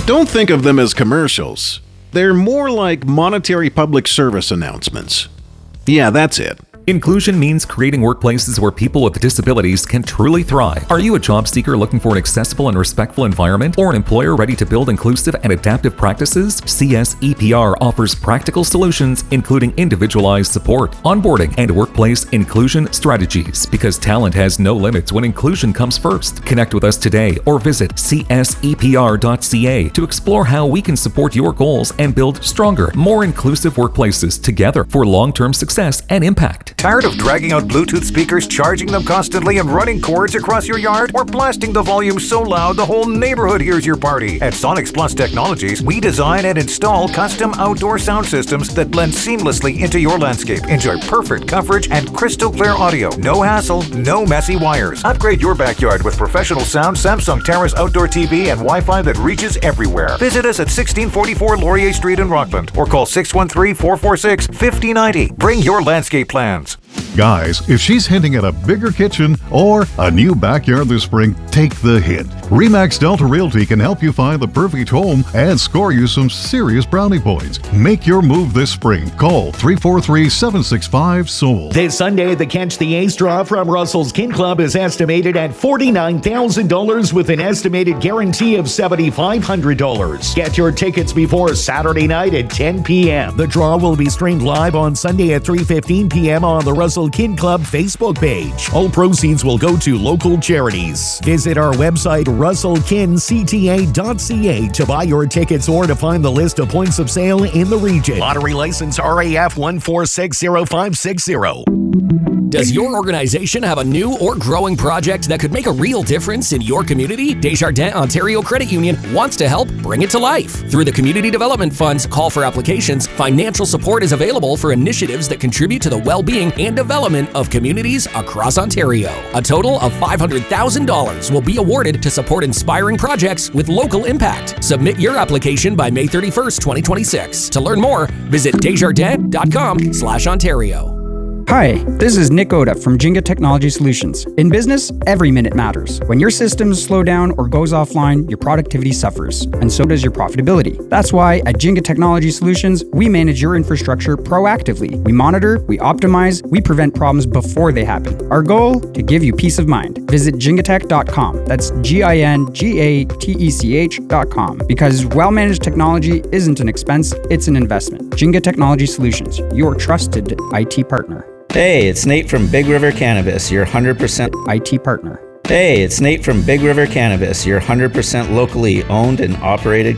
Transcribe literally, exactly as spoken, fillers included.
Don't think of them as commercials. They're more like monetary public service announcements. Yeah, that's it. Inclusion means creating workplaces where people with disabilities can truly thrive. Are you a job seeker looking for an accessible and respectful environment, or an employer ready to build inclusive and adaptive practices? C S E P R offers practical solutions, including individualized support, onboarding, and workplace inclusion strategies, because talent has no limits when inclusion comes first. Connect with us today or visit C S E P R dot C A to explore how we can support your goals and build stronger, more inclusive workplaces together for long-term success and impact. Tired of dragging out Bluetooth speakers, charging them constantly, and running cords across your yard? Or blasting the volume so loud the whole neighborhood hears your party? At Sonics Plus Technologies, we design and install custom outdoor sound systems that blend seamlessly into your landscape. Enjoy perfect coverage and crystal clear audio. No hassle, no messy wires. Upgrade your backyard with professional sound, Samsung Terrace outdoor T V, and Wi-Fi that reaches everywhere. Visit us at sixteen forty-four Laurier Street in Rockland or call six one three, four four six, five zero nine zero. Bring your landscape plans. Guys, if she's hinting at a bigger kitchen or a new backyard this spring, take the hint. Remax Delta Realty can help you find the perfect home and score you some serious brownie points. Make your move this spring. Call three four three, seven six five, S O L. This Sunday, the Catch the Ace draw from Russell's Kin Club is estimated at forty-nine thousand dollars with an estimated guarantee of seven thousand five hundred dollars. Get your tickets before Saturday night at ten p.m. The draw will be streamed live on Sunday at three fifteen p.m. on the Russell Kin Club Facebook page. All proceeds will go to local charities. Visit our website, russell kin c t a dot c a, to buy your tickets or to find the list of points of sale in the region. Lottery license R A F one four six zero five six zero. Does your organization have a new or growing project that could make a real difference in your community? Desjardins Ontario Credit Union wants to help bring it to life. Through the Community Development Fund's call for applications, financial support is available for initiatives that contribute to the well-being and development of communities across Ontario. A total of five hundred thousand dollars will be awarded to support inspiring projects with local impact. Submit your application by May thirty-first, twenty twenty-six. To learn more, visit desjardins dot com slash Ontario. Hi, this is Nick Oda from Jinga Technology Solutions. In business, every minute matters. When your systems slow down or goes offline, your productivity suffers, and so does your profitability. That's why at Jinga Technology Solutions, we manage your infrastructure proactively. We monitor, we optimize, we prevent problems before they happen. Our goal? To give you peace of mind. Visit jingatech dot com. That's G I N G A T E C H dot com. Because well-managed technology isn't an expense, it's an investment. Jinga Technology Solutions, your trusted I T partner. Hey, it's Nate from Big River Cannabis, your one hundred percent I T partner. Hey, it's Nate from Big River Cannabis, your one hundred percent locally owned and operated